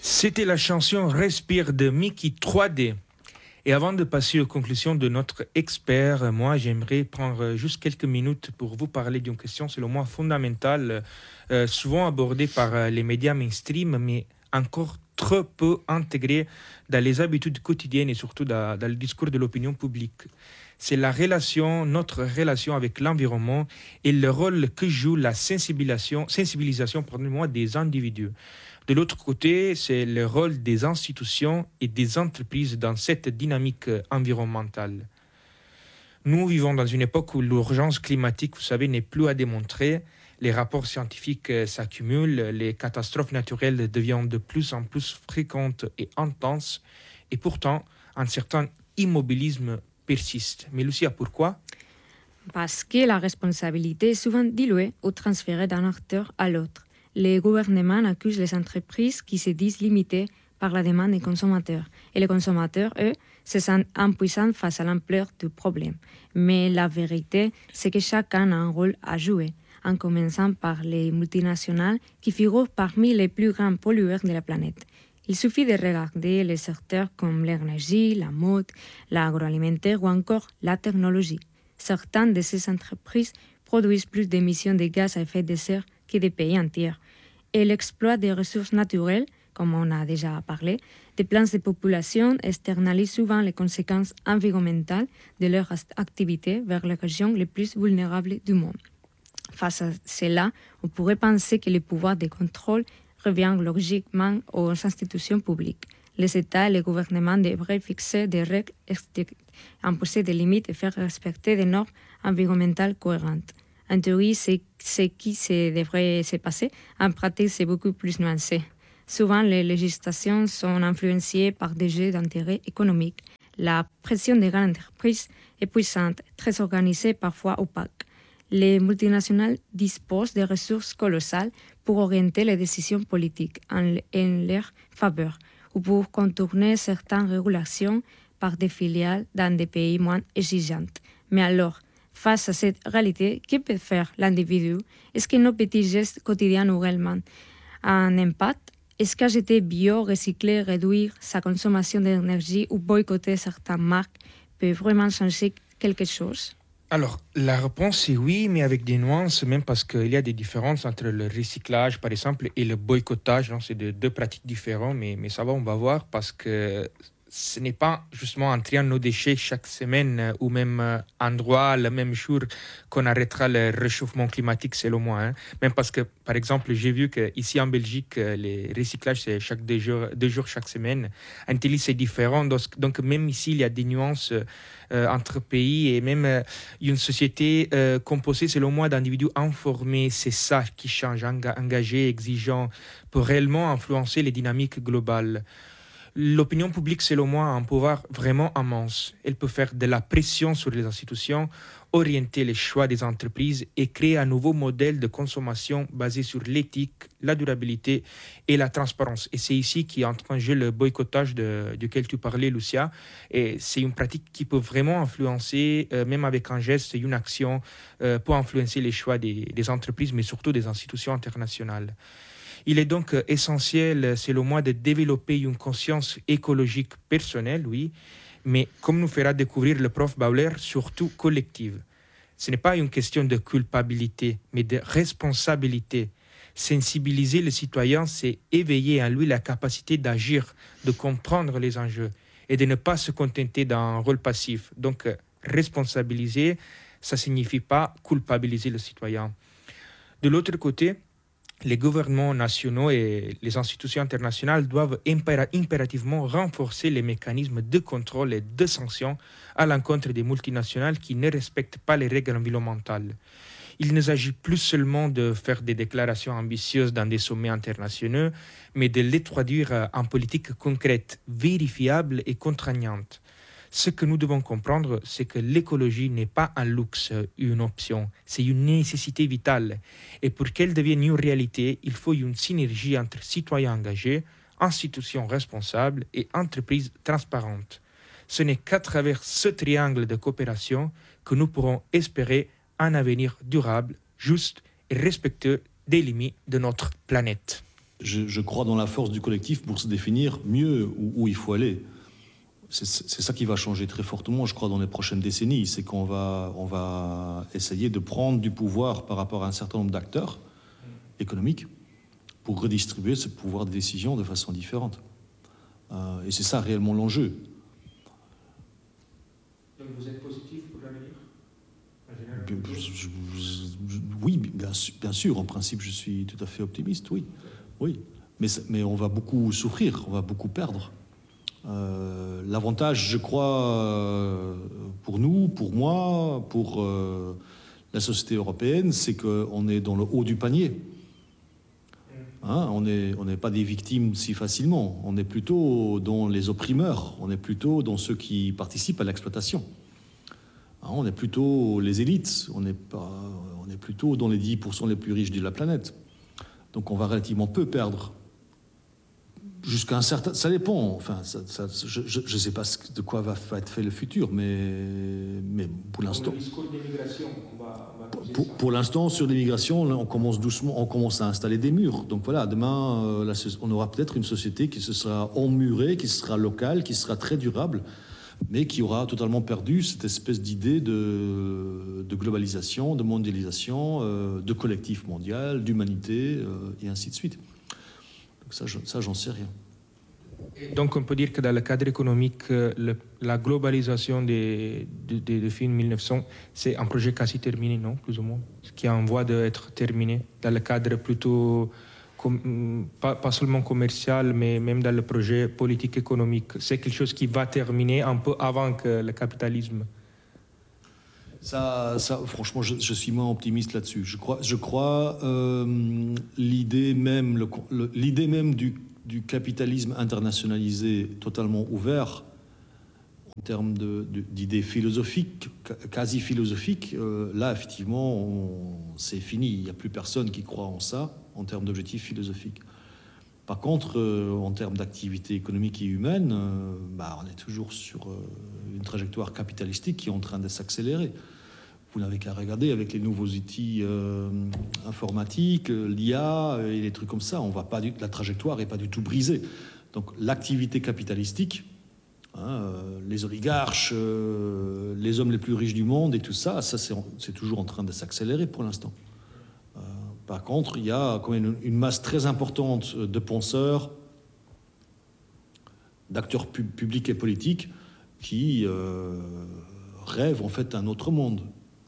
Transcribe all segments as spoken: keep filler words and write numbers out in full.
C'était la chanson Respire de Mickey trois D. Et avant de passer aux conclusions de notre expert, moi j'aimerais prendre juste quelques minutes pour vous parler d'une question selon moi fondamentale, euh, souvent abordée par euh, les médias mainstream, mais encore trop peu intégrée dans les habitudes quotidiennes et surtout dans, dans le discours de l'opinion publique. C'est la relation, notre relation avec l'environnement et le rôle que joue la sensibilisation, sensibilisation pardonnez-moi, des individus. De l'autre côté, c'est le rôle des institutions et des entreprises dans cette dynamique euh, environnementale. Nous vivons dans une époque où l'urgence climatique, vous savez, n'est plus à démontrer. Les rapports scientifiques euh, s'accumulent, les catastrophes naturelles deviennent de plus en plus fréquentes et intenses, et pourtant, un certain immobilisme persiste. Mais Lucia, pourquoi? Parce que la responsabilité est souvent diluée ou transférée d'un acteur à l'autre. Les gouvernements accusent les entreprises qui se disent limitées par la demande des consommateurs. Et les consommateurs, eux, se sentent impuissants face à l'ampleur du problème. Mais la vérité, c'est que chacun a un rôle à jouer, en commençant par les multinationales qui figurent parmi les plus grands pollueurs de la planète. Il suffit de regarder les secteurs comme l'énergie, la mode, l'agroalimentaire ou encore la technologie. Certaines de ces entreprises produisent plus d'émissions de gaz à effet de serre que des pays entiers. Et l'exploit des ressources naturelles, comme on a déjà parlé, des plans de population externalisent souvent les conséquences environnementales de leurs activités vers les régions les plus vulnérables du monde. Face à cela, on pourrait penser que le pouvoir de contrôle revient logiquement aux institutions publiques. Les États et les gouvernements devraient fixer des règles, imposer des limites et faire respecter des normes environnementales cohérentes. En théorie, c'est ce qui se devrait se passer. En pratique, c'est beaucoup plus nuancé. Souvent, les législations sont influencées par des jeux d'intérêt économique. La pression des grandes entreprises est puissante, très organisée, parfois opaque. Les multinationales disposent de ressources colossales pour orienter les décisions politiques en, en leur faveur ou pour contourner certaines régulations par des filiales dans des pays moins exigeantes. Mais alors, face à cette réalité, que peut faire l'individu? Est-ce que nos petits gestes quotidiens ont réellement un impact? Est-ce qu'acheter bio, recycler, réduire sa consommation d'énergie ou boycotter certaines marques peut vraiment changer quelque chose? Alors, la réponse est oui, mais avec des nuances, même parce qu'il y a des différences entre le recyclage, par exemple, et le boycottage. Donc, c'est de, deux pratiques différentes, mais, mais ça va, on va voir, parce que ce n'est pas justement en triant nos déchets chaque semaine euh, ou même euh, endroit, le même jour, qu'on arrêtera le réchauffement climatique, selon moi. Hein. Même parce que, par exemple, j'ai vu qu'ici en Belgique, euh, les recyclages, c'est chaque deux jours, deux jours chaque semaine. En Italie, c'est différent. Donc, donc, même ici, il y a des nuances euh, entre pays et même euh, une société euh, composée, selon moi, d'individus informés. C'est ça qui change, enga- engagés, exigeants, pour réellement influencer les dynamiques globales. L'opinion publique, selon moi, a un pouvoir vraiment immense. Elle peut faire de la pression sur les institutions, orienter les choix des entreprises et créer un nouveau modèle de consommation basé sur l'éthique, la durabilité et la transparence. Et c'est ici qu'entre en jeu le boycottage de, duquel tu parlais, Lucia. Et c'est une pratique qui peut vraiment influencer, euh, même avec un geste, une action, euh, pour influencer les choix des, des entreprises, mais surtout des institutions internationales. Il est donc euh, essentiel, selon moi, de développer une conscience écologique personnelle, oui, mais comme nous fera découvrir le prof Bauer, surtout collective. Ce n'est pas une question de culpabilité, mais de responsabilité. Sensibiliser le citoyen, c'est éveiller en lui la capacité d'agir, de comprendre les enjeux et de ne pas se contenter d'un rôle passif. Donc, euh, responsabiliser, ça ne signifie pas culpabiliser le citoyen. De l'autre côté, les gouvernements nationaux et les institutions internationales doivent impéra- impérativement renforcer les mécanismes de contrôle et de sanctions à l'encontre des multinationales qui ne respectent pas les règles environnementales. Il ne s'agit plus seulement de faire des déclarations ambitieuses dans des sommets internationaux, mais de les traduire en politiques concrètes, vérifiables et contraignantes. Ce que nous devons comprendre, c'est que l'écologie n'est pas un luxe, une option, c'est une nécessité vitale. Et pour qu'elle devienne une réalité, il faut une synergie entre citoyens engagés, institutions responsables et entreprises transparentes. Ce n'est qu'à travers ce triangle de coopération que nous pourrons espérer un avenir durable, juste et respectueux des limites de notre planète. Je, je crois dans la force du collectif pour se définir mieux où, où il faut aller. C'est, c'est ça qui va changer très fortement, je crois, dans les prochaines décennies. C'est qu'on va, on va essayer de prendre du pouvoir par rapport à un certain nombre d'acteurs économiques pour redistribuer ce pouvoir de décision de façon différente. Euh, et c'est ça réellement l'enjeu. Donc vous êtes positif pour l'avenir en Je, général? je, je, oui, bien, bien sûr, en principe, je suis tout à fait optimiste, oui. oui. Mais, mais on va beaucoup souffrir, on va beaucoup perdre. Euh, l'avantage, je crois, euh, pour nous, pour moi, pour euh, la société européenne, c'est qu'on est dans le haut du panier. Hein, on n'est on n'est pas des victimes si facilement. On est plutôt dans les opprimeurs. On est plutôt dans ceux qui participent à l'exploitation. Hein, on est plutôt les élites. On est, pas, on est plutôt dans les dix pour cent les plus riches de la planète. Donc on va relativement peu perdre. Jusqu'à un certain... Ça dépend. Enfin, ça, ça, je ne sais pas de quoi va, va être fait le futur, mais, mais pour l'instant... Le discours d'immigration, on va... On va pour, pour l'instant, sur l'immigration, on commence doucement, on commence à installer des murs. Donc voilà, demain, euh, la, on aura peut-être une société qui se sera emmurée, qui sera locale, qui sera très durable, mais qui aura totalement perdu cette espèce d'idée de, de globalisation, de mondialisation, euh, de collectif mondial, d'humanité, euh, et ainsi de suite. Donc ça, je, ça, j'en sais rien. Et donc on peut dire que dans le cadre économique, le, la globalisation des, des, des, des films mille neuf cents, c'est un projet quasi terminé, non, plus ou moins, qui est en voie d'être terminé, dans le cadre plutôt, com, pas, pas seulement commercial, mais même dans le projet politique économique. C'est quelque chose qui va terminer un peu avant que le capitalisme. Ça, ça, franchement, je, je suis moins optimiste là-dessus. Je crois, je crois euh, l'idée même, le, le, l'idée même du, du capitalisme internationalisé totalement ouvert, en termes de, de, d'idées philosophiques, quasi philosophiques, euh, là, effectivement, on, c'est fini. Il n'y a plus personne qui croit en ça, en termes d'objectifs philosophiques. Par contre, euh, en termes d'activité économique et humaine, euh, bah, on est toujours sur euh, une trajectoire capitalistique qui est en train de s'accélérer. Vous n'avez qu'à regarder avec les nouveaux outils euh, informatiques, l'I A et les trucs comme ça. On va pas du, la trajectoire n'est pas du tout brisée. Donc l'activité capitalistique, hein, euh, les oligarches, euh, les hommes les plus riches du monde et tout ça, ça c'est, c'est toujours en train de s'accélérer pour l'instant. Euh, par contre, il y a quand même une, une masse très importante de penseurs, d'acteurs pub, publics et politiques qui euh, rêvent en fait d'un autre monde.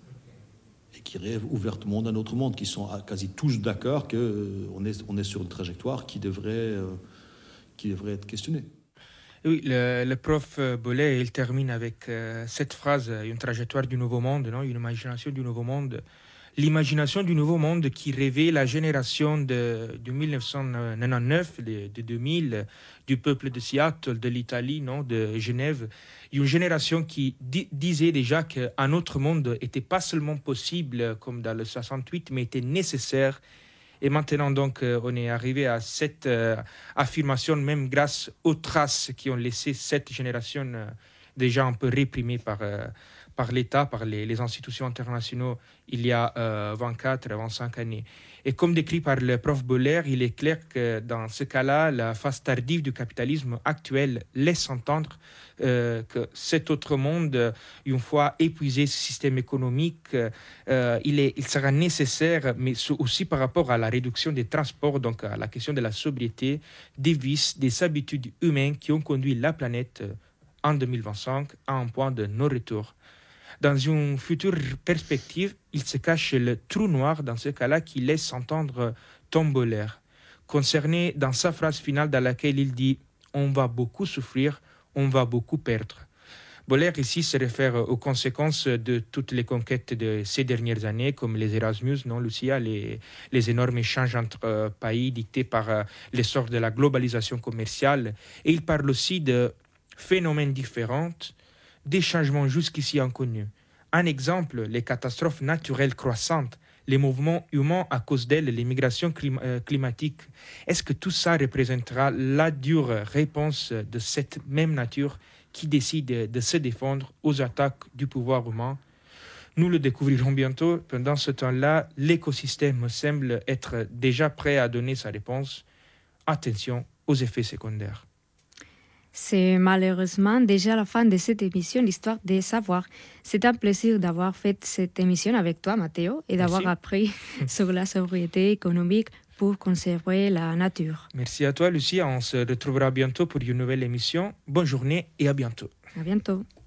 Qui rêvent ouvertement d'un autre monde, qui sont quasi tous d'accord qu'on euh, est, on est sur une trajectoire qui devrait, euh, qui devrait être questionnée. Oui, le, le prof Bolet, il termine avec euh, cette phrase, une trajectoire du nouveau monde, non, une imagination du nouveau monde. L'imagination du nouveau monde qui rêvait la génération de, de mille neuf cent quatre-vingt-dix-neuf, de, de deux mille, du peuple de Seattle, de l'Italie, non, de Genève. Une génération qui di- disait déjà qu'un autre monde n'était pas seulement possible, comme dans le soixante-huit, mais était nécessaire. Et maintenant, donc, on est arrivé à cette euh, affirmation, même grâce aux traces qui ont laissé cette génération euh, déjà un peu réprimée par... Euh, par l'État, par les, les institutions internationales il y a euh, vingt-quatre à vingt-cinq années. Et comme décrit par le prof Boller, il est clair que dans ce cas-là, la phase tardive du capitalisme actuel laisse entendre euh, que cet autre monde, une fois épuisé ce système économique, euh, il, est, il sera nécessaire, mais aussi par rapport à la réduction des transports, donc à la question de la sobriété, des vices, des habitudes humaines qui ont conduit la planète en deux mille vingt-cinq à un point de non-retour. Dans une future perspective, il se cache le trou noir dans ce cas-là qui laisse entendre Tom Boller, concerné dans sa phrase finale dans laquelle il dit « On va beaucoup souffrir, on va beaucoup perdre ». Boller ici se réfère aux conséquences de toutes les conquêtes de ces dernières années, comme les Erasmus, non, Lucia, les, les énormes échanges entre euh, pays dictés par euh, l'essor de la globalisation commerciale. Et il parle aussi de phénomènes différents, des changements jusqu'ici inconnus. Un exemple, les catastrophes naturelles croissantes, les mouvements humains à cause d'elles, les migrations clim- euh, climatiques. Est-ce que tout ça représentera la dure réponse de cette même nature qui décide de se défendre aux attaques du pouvoir humain? Nous le découvrirons bientôt. Pendant ce temps-là, l'écosystème semble être déjà prêt à donner sa réponse. attention aux effets secondaires. C'est malheureusement déjà la fin de cette émission d'Histoire des savoirs. C'est un plaisir d'avoir fait cette émission avec toi, Matteo, et d'avoir Merci. appris sur la sobriété économique pour conserver la nature. Merci à toi, Lucia. On se retrouvera bientôt pour une nouvelle émission. Bonne journée et à bientôt. À bientôt.